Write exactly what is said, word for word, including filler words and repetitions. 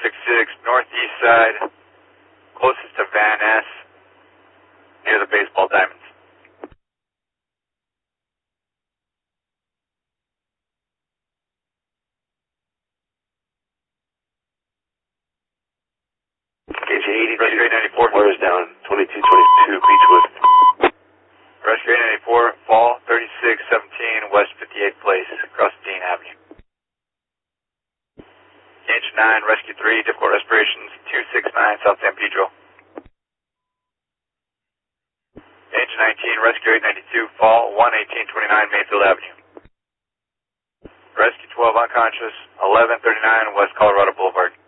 sixty-six, northeast side, closest to Van Ness, near the baseball diamonds. K G eighty-two, Rescue eight ninety-four. Waters down, twenty-two twenty-two, Beechwood. Rescue eight ninety-four, fall thirty-six seventeen, West fifty-eighth Place, across Dean Avenue. Gauge nine, Rescue three, difficult respirations, two six nine, South San Pedro. Gauge nineteen, Rescue eight ninety-two, fall one eighteen twenty-nine, Mayfield Avenue. Rescue twelve, unconscious, eleven thirty-nine, West Colorado Boulevard.